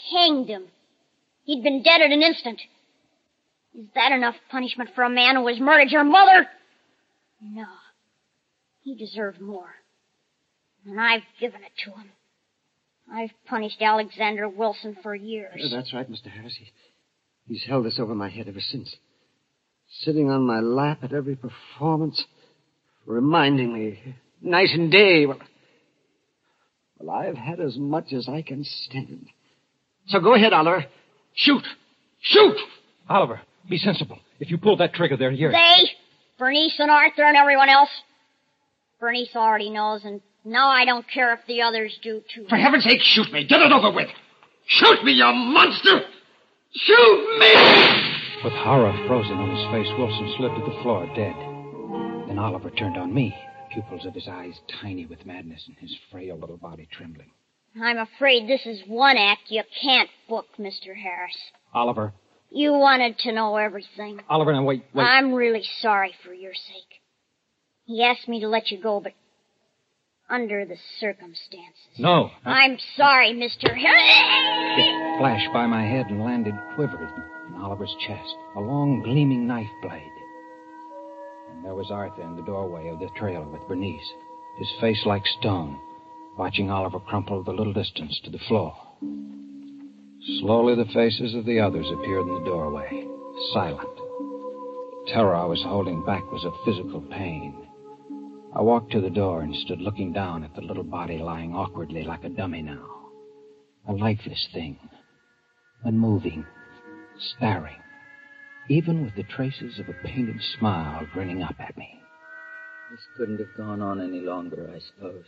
hanged him. He'd been dead in an instant. Is that enough punishment for a man who has murdered your mother? No. He deserved more. And I've given it to him. I've punished Alexander Wilson for years. That's right, Mr. Harris. He's held this over my head ever since. Sitting on my lap at every performance, reminding me night and day. Well, I've had as much as I can stand. So go ahead, Oliver. Shoot! Shoot! Oliver, be sensible. If you pull that trigger, they're here. They? Bernice and Arthur and everyone else? Bernice already knows, and now I don't care if the others do, too. For heaven's sake, shoot me. Get it over with. Shoot me, you monster! Shoot me! With horror frozen on his face, Wilson slid to the floor, dead. Then Oliver turned on me, pupils of his eyes tiny with madness and his frail little body trembling. I'm afraid this is one act you can't book, Mr. Harris. Oliver. You wanted to know everything. Oliver, now wait. I'm really sorry for your sake. He asked me to let you go, but under the circumstances. No. I'm sorry, Mr. Harris. It flashed by my head and landed quivering in Oliver's chest, a long gleaming knife blade. And there was Arthur in the doorway of the trailer with Bernice, his face like stone, watching Oliver crumple the little distance to the floor. Slowly the faces of the others appeared in the doorway, silent. The terror I was holding back was of physical pain. I walked to the door and stood looking down at the little body lying awkwardly like a dummy now. A lifeless thing, unmoving, staring, even with the traces of a painted smile grinning up at me. This couldn't have gone on any longer, I suppose.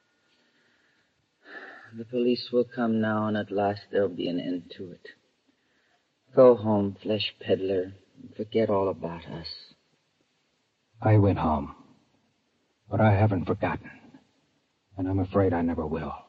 The police will come now, and at last there'll be an end to it. Go home, flesh peddler, and forget all about us. I went home, but I haven't forgotten, and I'm afraid I never will.